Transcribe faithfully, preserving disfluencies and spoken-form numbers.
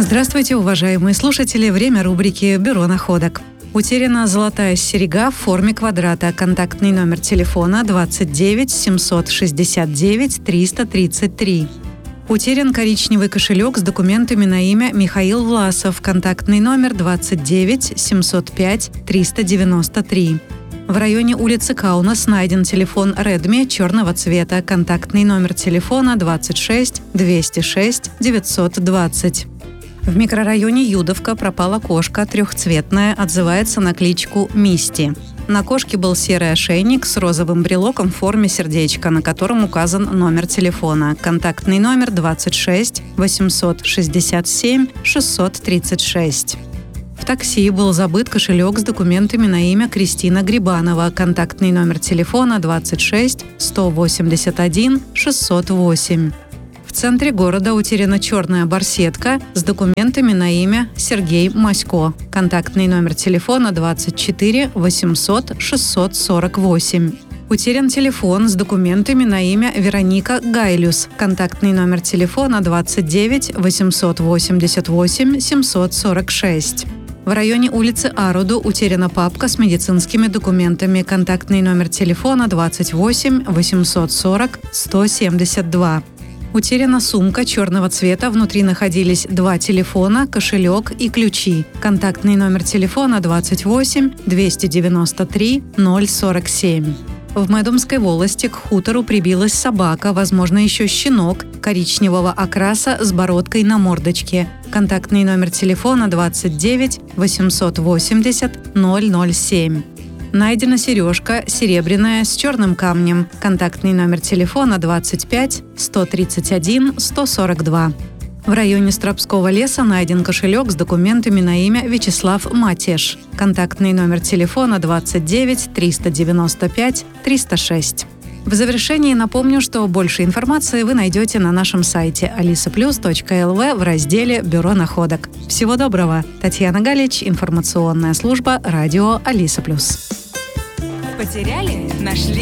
Здравствуйте, уважаемые слушатели! Время рубрики «Бюро находок». Утеряна золотая серьга в форме квадрата. Контактный номер телефона двадцать девять семьсот шестьдесят девять триста тридцать три. Утерян коричневый кошелек с документами на имя Михаил Власов. Контактный номер двадцать девять семьсот пять триста девяносто три. В районе улицы Каунас найден телефон Redmi черного цвета. Контактный номер телефона двадцать шесть двести шесть девятьсот двадцать. В микрорайоне Юдовка пропала кошка трехцветная, отзывается на кличку Мисти. На кошке был серый ошейник с розовым брелоком в форме сердечка, на котором указан номер телефона. Контактный номер двадцать шесть восемьсот шестьдесят семь шестьсот тридцать шесть. В такси был забыт кошелек с документами на имя Кристина Грибанова. Контактный номер телефона двадцать шесть сто восемьдесят один шестьсот восемь. В центре города утеряна черная барсетка с документами на имя Сергей Масько. Контактный номер телефона двадцать четыре восемьсот шестьсот сорок восемь. Утерян телефон с документами на имя Вероника Гайлюс. Контактный номер телефона двадцать девять восемьсот восемьдесят восемь семьсот сорок шесть. В районе улицы Аруду утеряна папка с медицинскими документами. Контактный номер телефона двадцать восемь восемьсот сорок сто семьдесят два. Утеряна сумка черного цвета, внутри находились два телефона, кошелек и ключи. Контактный номер телефона двадцать восемь двести девяносто три ноль сорок семь. В Медумской волости к хутору прибилась собака, возможно, еще щенок, коричневого окраса с бородкой на мордочке. Контактный номер телефона двадцать девять восемьсот восемьдесят ноль ноль семь. Найдена сережка серебряная с черным камнем. Контактный номер телефона двадцать пять сто тридцать один сто сорок два. В районе Стропского леса найден кошелек с документами на имя Вячеслав Матеш. Контактный номер телефона двадцать девять триста девяносто пять триста шесть. В завершении напомню, что больше информации вы найдете на нашем сайте алиса плюс точка эл ви в разделе «Бюро находок». Всего доброго! Татьяна Галич, информационная служба радио Алиса Плюс. Потеряли? Нашли?